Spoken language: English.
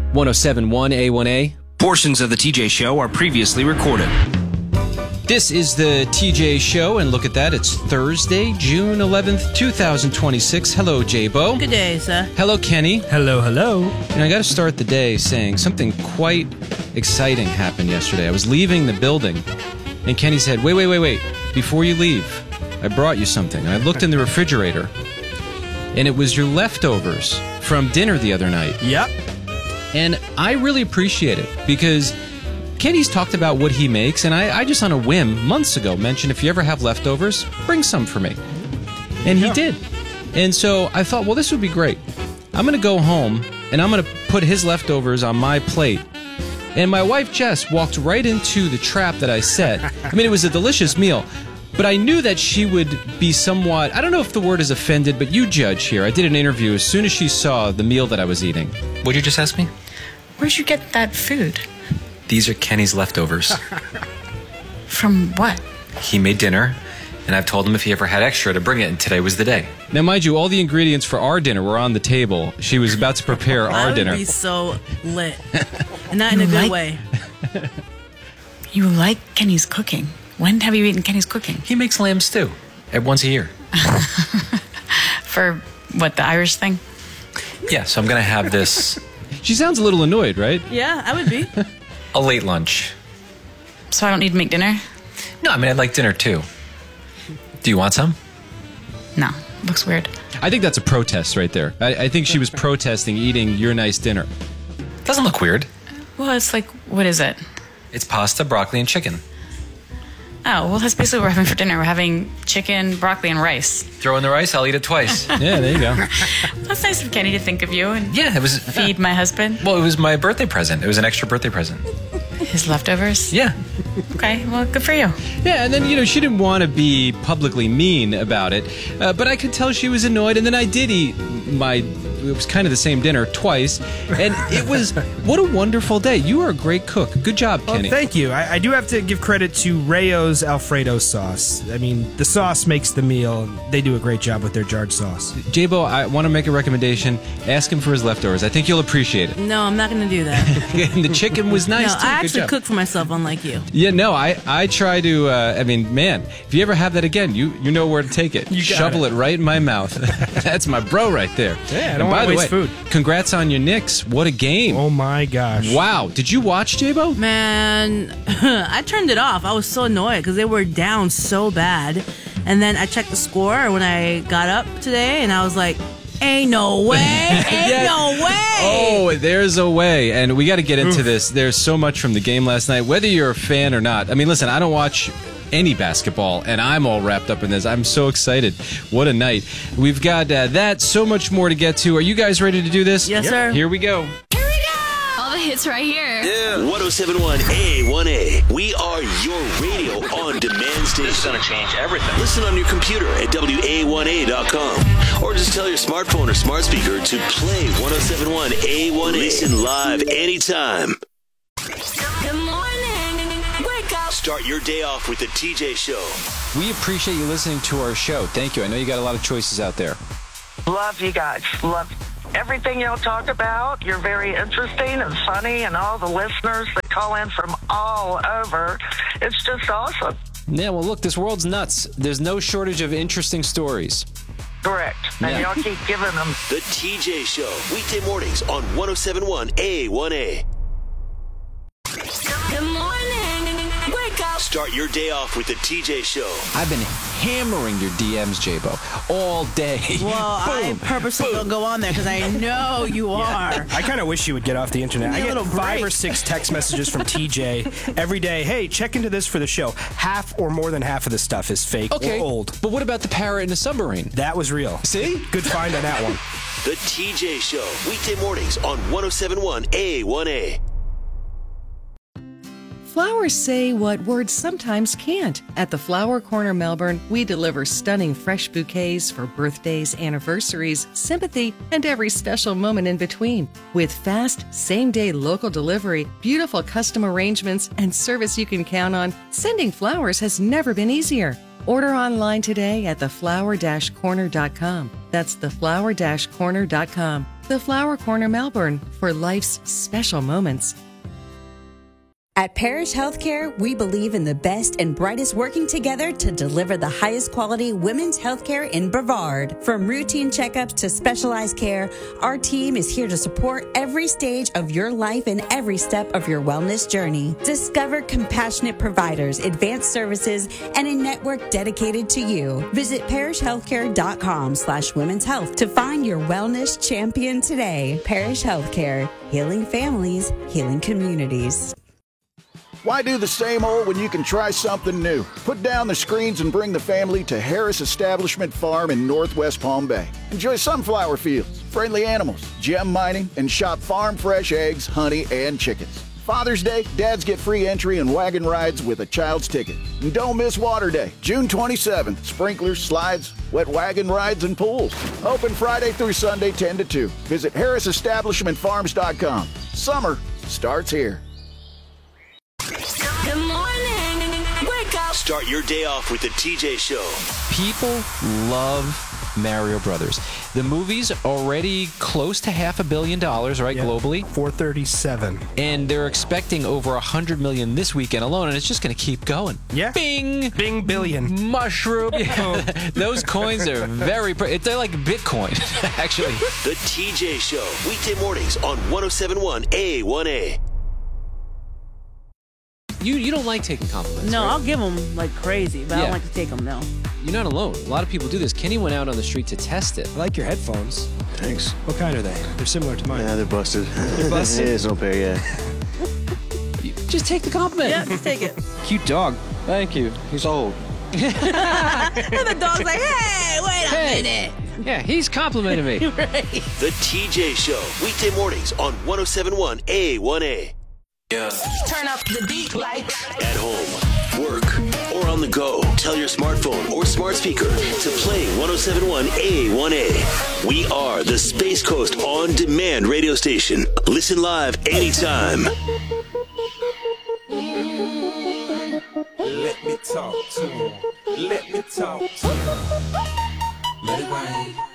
107.1 A1A. Portions of the TJ Show are previously recorded. This is the TJ Show, and look at that. It's Thursday, June 11th, 2026. Hello, J-Bo. Good day, sir. Hello, Kenny. Hello, hello. And I got to start the day saying something quite exciting happened yesterday. I was leaving the building, and Kenny said, wait. Before you leave, I brought you something. And I looked in the refrigerator, and it was your leftovers from dinner the other night. Yep. And I really appreciate it because Kenny's talked about what he makes, and I just on a whim months ago mentioned if you ever have leftovers, bring some for me. And he did. And so I thought, well, this would be great. I'm going to go home, and I'm going to put his leftovers on my plate. And my wife, Jess, walked right into the trap that I set. I mean, it was a delicious meal, but I knew that she would be somewhat, I don't know if the word is offended, but you judge here. I did an interview as soon as she saw the meal that I was eating. What'd you just ask me? Where'd you get that food? These are Kenny's leftovers. From what? He made dinner, and I've told him if he ever had extra to bring it, and today was the day. Now, mind you, all the ingredients for our dinner were on the table. She was about to prepare our dinner. I would be so lit. And not in a good way. You like Kenny's cooking. When have you eaten Kenny's cooking? He makes lamb stew once a year. For what, the Irish thing? Yeah, so I'm going to have this She sounds a little annoyed, right? Yeah, I would be. a late lunch. So I don't need to make dinner? No, I mean, I'd like dinner too. Do you want some? No, looks weird. I think that's a protest right there. I think she was protesting eating your nice dinner. Doesn't look weird. Well, it's like, what is it? It's pasta, broccoli, and chicken. Oh, well, that's basically what we're having for dinner. We're having chicken, broccoli, and rice. Throw in the rice, I'll eat it twice. Yeah, there you go. That's nice of Kenny to think of you and Yeah, it was... feed my husband. Well, it was my birthday present. It was an extra birthday present. His leftovers? Yeah. Okay, well, good for you. Yeah, and then, she didn't want to be publicly mean about it, but I could tell she was annoyed, and then I did eat it was kind of the same dinner twice, and it was, what a wonderful day. You are a great cook. Good job, Kenny. Well, thank you. I do have to give credit to Rayo's Alfredo sauce. I mean, the sauce makes the meal. They do a great job with their jarred sauce. J-Bo, I want to make a recommendation. Ask him for his leftovers. I think you'll appreciate it. No, I'm not going to do that. And the chicken was nice, No, too. I Good actually job. cook for myself, unlike you. Yeah, no, I try to, man, if you ever have that again, you know where to take it. You got Shovel it right in my mouth. That's my bro right there. Yeah, I And don't want by to the waste way, food. Congrats on your Knicks. What a game. Oh my gosh. Wow. Did you watch, J-Bo? Man, I turned it off. I was so annoyed because they were down so bad. And then I checked the score when I got up today, and I was like, ain't no way. Ain't no way. Oh, there's a way. And we got to get into this. There's so much from the game last night, whether you're a fan or not. I mean, listen, I don't watch any basketball, and I'm all wrapped up in this. I'm so excited. What a night. We've got that, so much more to get to. Are you guys ready to do this? Yes, sir. Here we go. All the hits right here. Yeah. 107.1 A1A. We are your radio on demand station. This is going to change everything. Listen on your computer at WA1A.com. Or just tell your smartphone or smart speaker to play 107.1 A1A. Listen live anytime. Good morning. Wake up. Start your day off with the TJ Show. We appreciate you listening to our show. Thank you. I know you got a lot of choices out there. Love you guys. Love everything y'all talk about. You're very interesting and funny, and all the listeners that call in from all over. It's just awesome. Yeah, well, look, this world's nuts. There's no shortage of interesting stories. Correct. And Yeah. y'all keep giving them. The TJ Show. Weekday mornings on 107.1 A1A. Good morning. Wake up. Start your day off with the TJ Show. I've been hammering your DMs, J-Bo, all day. Well, I purposely don't go on there because I know you are. I kind of wish you would get off the internet. I Give me a get little 5 or break. 6 text messages from TJ every day. Hey, check into this for the show. Half or more than half of the stuff is fake or old. But what about the parrot in the submarine? That was real. See? Good find on that one. The TJ Show. Weekday mornings on 107.1 A1A. Flowers say what words sometimes can't. At the Flower Corner Melbourne, we deliver stunning fresh bouquets for birthdays, anniversaries, sympathy, and every special moment in between. With fast, same-day local delivery, beautiful custom arrangements, and service you can count on, sending flowers has never been easier. Order online today at theflower-corner.com. That's theflower-corner.com. The Flower Corner Melbourne, for life's special moments. At Parish Healthcare, we believe in the best and brightest working together to deliver the highest quality women's healthcare in Brevard. From routine checkups to specialized care, our team is here to support every stage of your life and every step of your wellness journey. Discover compassionate providers, advanced services, and a network dedicated to you. Visit parishhealthcare.com/women's health to find your wellness champion today. Parish Healthcare, healing families, healing communities. Why do the same old when you can try something new? Put down the screens and bring the family to Harris Establishment Farm in Northwest Palm Bay. Enjoy sunflower fields, friendly animals, gem mining, and shop farm fresh eggs, honey, and chickens. Father's Day, dads get free entry and wagon rides with a child's ticket. And don't miss Water Day, June 27th. Sprinklers, slides, wet wagon rides, and pools. Open Friday through Sunday, 10 to 2. Visit harrisestablishmentfarms.com. Summer starts here. Good morning. Wake up. Start your day off with the TJ Show. People love Mario Brothers. The movie's already close to $500 million, right, globally? 437. And they're expecting over 100 million this weekend alone, and it's just going to keep going. Yeah. Bing! Bing billion. Mushroom. Yeah. Those coins are very... They're like Bitcoin, actually. The TJ Show. Weekday mornings on 107.1 A1A. You don't like taking compliments, No, right? I'll give them like crazy, but I don't like to take them, no. You're not alone. A lot of people do this. Kenny went out on the street to test it. I like your headphones. Thanks. What kind are they? They're similar to mine. Yeah, they're busted. They're busted? There's no pair yet. Just take the compliment. Yeah, just take it. Cute dog. Thank you. He's old. And the dog's like, hey, wait a minute. Yeah, he's complimenting me. Right. The TJ Show. Weekday mornings on 107.1 A1A. Yeah. Turn up the beat like At home, work, or on the go. Tell your smartphone or smart speaker to play 107.1 A1A. We are the Space Coast On Demand radio station. Listen live anytime. Let me talk to him. Let me talk to him. Let it rain.